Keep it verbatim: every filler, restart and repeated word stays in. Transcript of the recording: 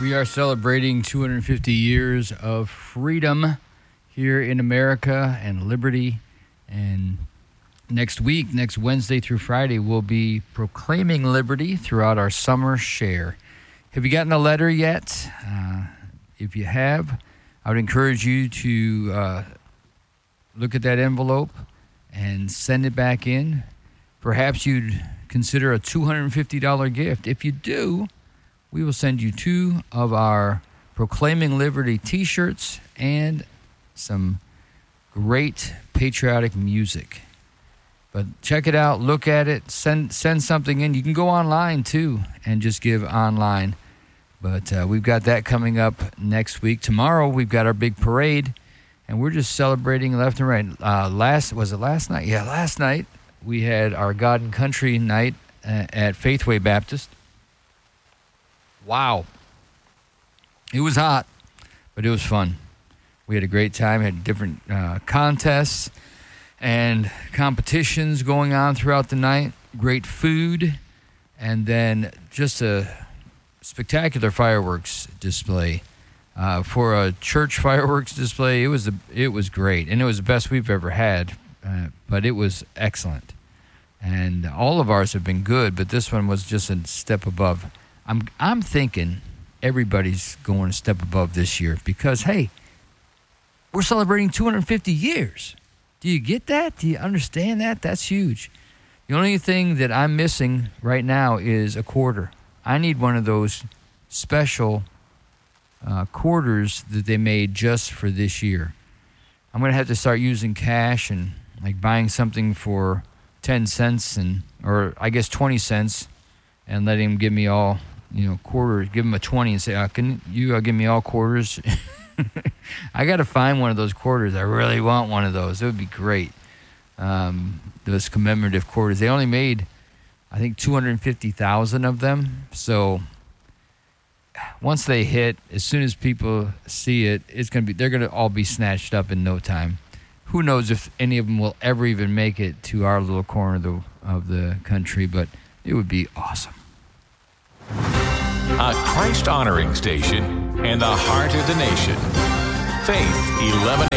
We are celebrating two hundred fifty years of freedom here in America and liberty. And next week, next Wednesday through Friday, we'll be proclaiming liberty throughout our summer share. Have you gotten a letter yet? Uh, if you have, I would encourage you to uh, look at that envelope and send it back in. Perhaps you'd consider a two hundred fifty dollars gift. If you do, we will send you two of our Proclaiming Liberty t-shirts and some great patriotic music. But check it out, look at it, send send something in. You can go online too and just give online. But uh, we've got that coming up next week. Tomorrow we've got our big parade, and we're just celebrating left and right. Uh, last was it last night? Yeah, last night we had our God and Country night uh, at Faithway Baptist. Wow. It was hot, but it was fun. We had a great time, had different uh, contests and competitions going on throughout the night, great food, and then just a spectacular fireworks display. Uh, for a church fireworks display, it was a, it was great, and it was the best we've ever had, uh, but it was excellent. And all of ours have been good, but this one was just a step above. I'm I'm thinking everybody's going a step above this year because, hey, we're celebrating two hundred fifty years. Do you get that? Do you understand that? That's huge. The only thing that I'm missing right now is a quarter. I need one of those special uh, quarters that they made just for this year. I'm going to have to start using cash and like buying something for ten cents and or I guess twenty cents and letting them give me all, you know, quarters, give them a twenty and say, uh, can you uh, give me all quarters? I got to find one of those quarters. I really want one of those. It would be great. Um, those commemorative quarters. They only made, I think, two hundred fifty thousand of them. So once they hit, as soon as people see it, it's gonna be they're gonna all be snatched up in no time. Who knows if any of them will ever even make it to our little corner of the, of the country, but it would be awesome. A Christ-honoring station in the heart of the nation. Faith eleven